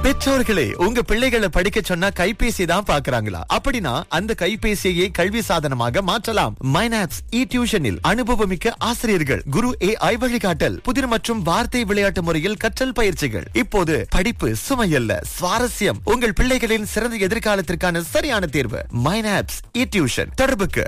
பெற்றோர்களே, உங்க பிள்ளைகளை படிக்க சொன்னா கைபேசி தான் பாக்குறாங்களா? அப்படின்னா அந்த கைபேசியை கல்வி சாதனமாக மாற்றலாம். மைனாப்ஸ் இ டியூஷனில் அனுபவமிக்க ஆசிரியர்கள், குரு AI வழிகாட்டல், புதிர் மற்றும் வார்த்தை விளையாட்டு முறையில் கற்றல் பயிற்சிகள். இப்போது படிப்பு சுமையல்ல, சுவாரஸ்யம். உங்கள் பிள்ளைகளின் சிறந்த எதிர்காலத்திற்கான சரியான தேர்வு மைனாப்ஸ் இ டியூஷன். தொடர்புக்கு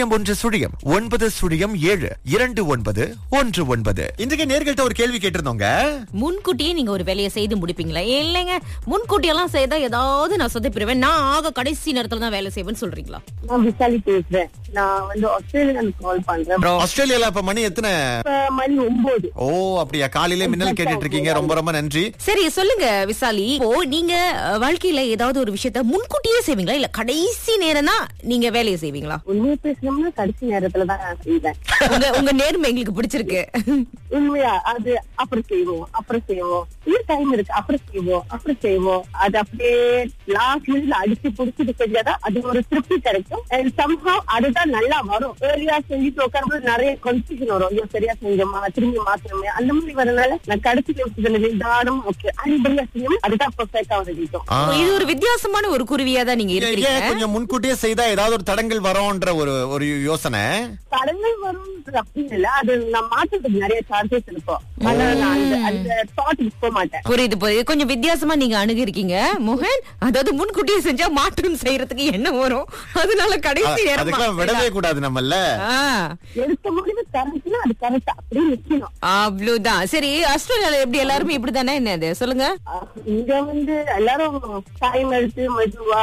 0119272919. இன்றைக்கு நேர்கள்ட்ட ஒரு கேள்வி கேட்டிருந்தோங்க. முன்கூட்டியே நீங்க ஒரு வேலையை செய்து முடிப்பீங்களா? இல்லைங்க, முன்கூட்டியெல்லாம் செய்தா ஏதாவது நான் சொதப்பிடுவேன், நான் ஆக கடைசி நேரத்துல தான் வேலை செய்வேன்னு சொல்றீங்களா? நான் விசாலி பேசுறேன். நான் ஆஸ்திரேலியா கால் பண்றேன். ஆஸ்திரேலியால இப்ப மணி எத்தனை? மணி 9. ஓ அப்படியா, காலையிலே மின்னல் கேட்டுட்டு இருக்கீங்க. ரொம்ப ரொம்ப நன்றி. சரி சொல்லுங்க விசாலி, இப்போ நீங்க வாழ்க்கையில ஏதாவது ஒரு விஷயத்த முன்கூட்டியே செய்வீங்களா, இல்ல கடைசி நேரம் தான் நீங்க வேலையை செய்வீங்களா? உண்மையை பேசணும்னா கடைசி நேரத்துல தான் நான் செய்வேன். உங்க நேர்மை எங்களுக்கு பிடிச்சிருக்கு. உண்மையா அது அப்புறம் செய்வோம் இன்னும் டைம் இருக்கு, அப்புறம் செய்வோம். அது அப்படியே லாஸ்ட் மினிட்ல அடிச்சு புடிச்சிட்டு செஞ்சாதான் அது ஒரு திருப்தி கிடைக்கும். somehow அதுதான் நல்லா வரும். ஏர்லியா செஞ்சுட்டு உட்காரும்போது நிறைய கன்ஃபியூஷன் வரும். ஐயோ சரியா செஞ்சோமா, திரும்பி மாத்தணுமே, அந்த மாதிரி வரனால நான் கடைசி நிமிஷத்துல நிதானம் அன்படியா செய்யும், அதுதான் பெர்ஃபெக்ட்டா வந்துட்டோம். இது ஒரு வித்தியாசமான ஒரு குருவியா தான் நீங்க இருக்கீங்க. கொஞ்சம் முன்கூட்டியே செய்தா ஏதாவது ஒரு தடங்கள் வரும்ன்ற ஒரு யோசனை. தடங்கள் வரும் அப்படின்னு இல்ல, அது நான் மாற்றத்துக்கு நிறைய சான்சஸ் இருக்கும். ஆனா நான் அந்த தாட்டுக்கு போக மாட்டேன். புரியுது. கொஞ்சம் வித்தியாசமா நீங்க அணுகிருக்கீங்க மோகன். அதாவது முன்கூட்டியே செஞ்சா மாற்றம் செய்யறதுக்கு என்ன வரும், அதனால கடைசி நேரம் விடவே கூடாது. நம்மள எடுத்த முடிவு கரெக்ட்னா அது கரெக்டா அப்படியே நிக்கணும். அவ்வளவுதான். சரி, ஆஸ்திரேலியால எப்படி எல்லாருமே இப்படித்தானே? என்னது சொல்லுங்க. இங்க எல்லாரும் டைம் எடுத்து மெதுவா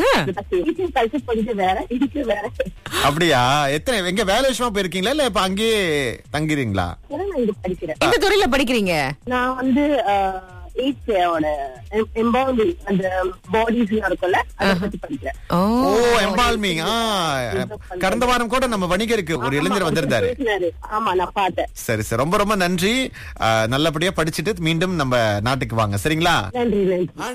வேற இதுக்கு வேற. அப்படியா? எங்க வேலை விஷயமா போயிருக்கீங்களா, இல்ல இப்ப அங்கேயே தங்கிறீங்களா? நான் இது படிக்கிறேன். எந்த துறையில படிக்கிறீங்க? நான் அந்த பாடிஸ் இருக்கும்ல, அதை பத்தி படிக்கிறேன். ஓ எம்பால்மிங். கடந்த வாரம் கூட நம்ம வணிகருக்கு ஒரு இளைஞர் வந்திருந்தாரு. ஆமா, நான் பார்த்தேன். சரி சரி, ரொம்ப ரொம்ப நன்றி. நல்லபடியா படிச்சுட்டு மீண்டும் நம்ம நாட்டுக்கு வாங்க. சரிங்களா? நன்றி.